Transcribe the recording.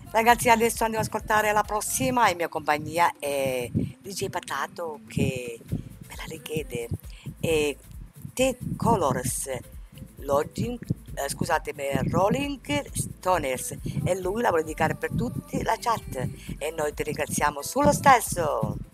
Ragazzi, adesso andiamo ad ascoltare la prossima in mia compagnia è DJ Patato che me la richiede e The Colors Lodging, scusatemi, Rolling Stoners e lui la vuole dedicare per tutti la chat e noi ti ringraziamo sullo stesso.